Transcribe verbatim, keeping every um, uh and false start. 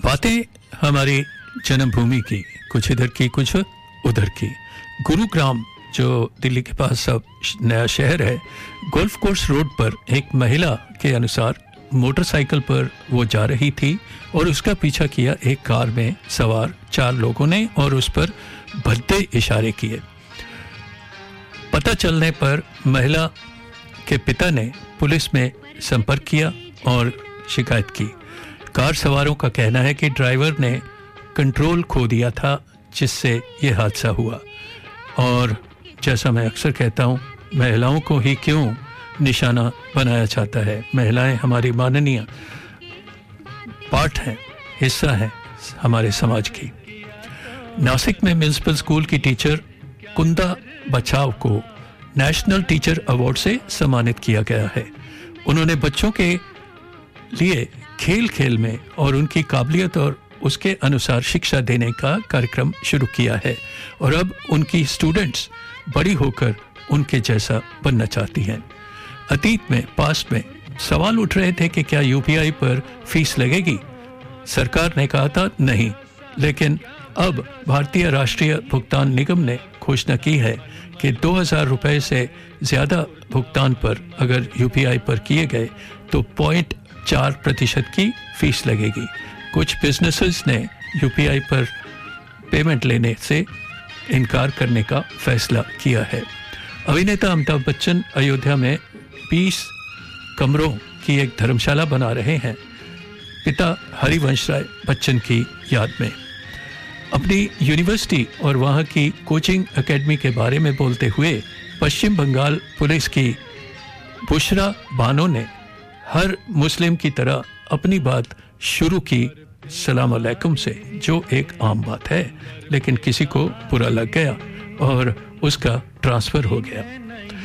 बातें हमारी जन्मभूमि की, कुछ इधर की कुछ उधर की। गुरुग्राम जो दिल्ली के पास अब नया शहर है, गोल्फ कोर्स रोड पर एक महिला के अनुसार मोटरसाइकिल पर वो जा रही थी और उसका पीछा किया एक कार में सवार चार लोगों ने और उस पर भद्दे इशारे किए। पता चलने पर महिला के पिता ने पुलिस में संपर्क किया और शिकायत की। कार सवारों का कहना है कि ड्राइवर ने कंट्रोल खो दिया था, जिससे ये हादसा हुआ। और जैसा मैं अक्सर कहता हूँ, महिलाओं को ही क्यों निशाना बनाया जाता है। महिलाएं हमारी माननीय पार्ट हैं, हिस्सा हैं हमारे समाज की। नासिक में म्युनिसिपल स्कूल की टीचर कुंदा बचाव को नेशनल टीचर अवार्ड से सम्मानित किया गया है। उन्होंने बच्चों के लिए खेल खेल में और उनकी काबिलियत और उसके अनुसार शिक्षा देने का कार्यक्रम शुरू किया है और अब उनकी स्टूडेंट्स बड़ी होकर उनके जैसा बनना चाहती हैं। अतीत में, पास्ट में सवाल उठ रहे थे कि क्या यूपीआई पर फीस लगेगी। सरकार ने कहा था नहीं, लेकिन अब भारतीय राष्ट्रीय भुगतान निगम ने घोषणा की है कि दो हज़ार रुपये से ज़्यादा भुगतान पर अगर यूपीआई पर किए गए तो पॉइंट चार प्रतिशत की फीस लगेगी। कुछ बिजनेसेस ने यूपीआई पर पेमेंट लेने से इनकार करने का फैसला किया है। अभिनेता अमिताभ बच्चन अयोध्या में बीस कमरों की एक धर्मशाला बना रहे हैं, पिता हरिवंश राय बच्चन की याद में। अपनी यूनिवर्सिटी और वहाँ की कोचिंग एकेडमी के बारे में बोलते हुए पश्चिम बंगाल पुलिस की बुशरा बानो ने हर मुस्लिम की तरह अपनी बात शुरू की सलाम अलैकुम से, जो एक आम बात है, लेकिन किसी को बुरा लग गया और उसका ट्रांसफ़र हो गया।